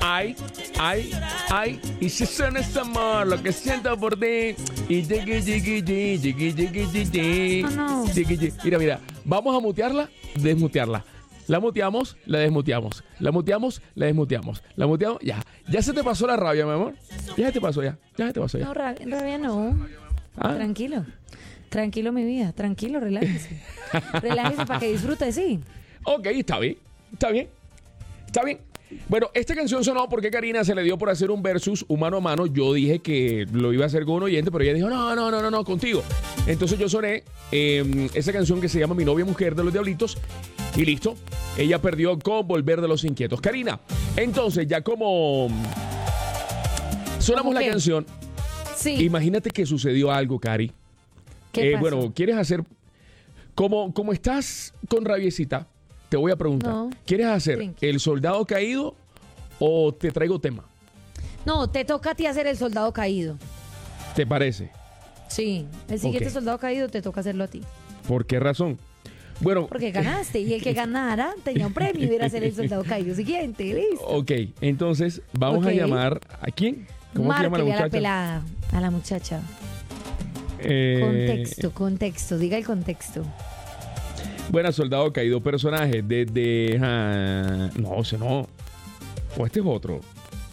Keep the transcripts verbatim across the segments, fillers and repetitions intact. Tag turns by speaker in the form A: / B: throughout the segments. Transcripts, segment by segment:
A: Ay, ay, ay. Y si suena este amor, lo que siento por ti. Y llegue, llegue, llegue, llegue, llegue, llegue.
B: Oh, no.
A: Llegue, llegue. Mira, mira. Vamos a mutearla, desmutearla. La muteamos, la desmuteamos. La muteamos, la desmuteamos. La muteamos, ya. Ya se te pasó la rabia, mi amor. Ya se te pasó, ya. Ya se te pasó, ya.
B: No, rabia, rabia no.
A: ¿Ah?
B: Tranquilo. Tranquilo, mi vida. Tranquilo, relájese. Relájese para que disfrute, sí.
A: Ok, está bien. Está bien. Está bien. Bueno, esta canción sonó porque Karina se le dio por hacer un versus humano a mano. Yo dije que lo iba a hacer con un oyente, pero ella dijo, no, no, no, no, no, contigo. Entonces yo soné eh, esa canción que se llama Mi novia mujer de los Diablitos y listo. Ella perdió con Volver de los Inquietos. Karina, entonces ya como sonamos
B: ¿Cómo
A: la
B: qué?
A: canción,
B: Sí.
A: imagínate que sucedió algo, Cari.
B: ¿Qué
A: Eh,
B: pasó?
A: bueno, ¿quieres hacer, como, como estás con rabiecita, te voy a preguntar,
B: No.
A: ¿quieres hacer
B: Tranqui.
A: el soldado caído o te traigo tema?
B: No, te toca a ti hacer el soldado caído.
A: ¿Te parece?
B: Sí. El siguiente
A: Ok.
B: soldado caído te toca hacerlo a ti.
A: ¿Por qué razón? Bueno,
B: Porque ganaste. Y el que ganara tenía un premio y era hacer el soldado caído siguiente. Listo.
A: ok, entonces vamos a
B: Ok.
A: llamar, ¿a quién? ¿Cómo se llama la
B: Márquele a la
A: muchacha?
B: pelada. A la muchacha.
A: Eh,
B: Contexto, contexto. Diga el contexto.
A: Buena, soldado caído, personaje desde... ah, no, ese no. O este es otro.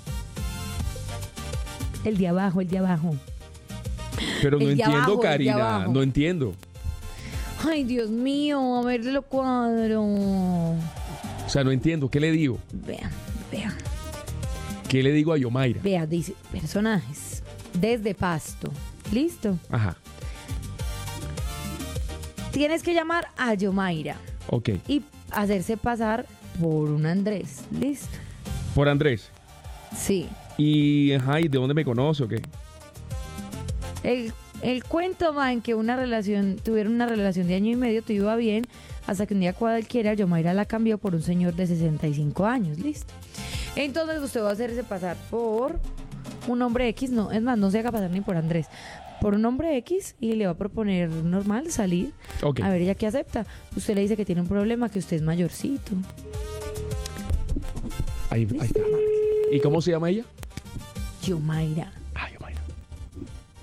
B: El de abajo, el de abajo.
A: Pero no
B: El de
A: entiendo,
B: abajo, el de
A: Karina,
B: abajo.
A: no entiendo.
B: Ay, Dios mío, a ver lo cuadro.
A: O sea, no entiendo. ¿Qué le digo?
B: Vean, vean,
A: ¿Qué le digo a Yomaira?
B: vea, dice personajes. Desde Pasto. Listo.
A: Ajá,
B: Tienes que llamar a Yomaira
A: ok.
B: y hacerse pasar por un Andrés. Listo.
A: Por Andrés.
B: Sí.
A: Y, ajá, ¿y de dónde me conoce o qué?
B: El, el cuento va en que una relación, tuvieron una relación de año y medio, todo iba bien, hasta que un día cualquiera Yomaira la cambió por un señor de sesenta y cinco años. Listo. Entonces usted va a hacerse pasar por un hombre X, no, es más, no se haga pasar ni por Andrés, por un hombre X y le va a proponer normal salir.
A: Ok.
B: A ver, ella qué acepta. Usted le dice que tiene un problema, que usted es mayorcito.
A: Ahí, ahí está. ¿Y cómo se llama ella?
B: Yomaira.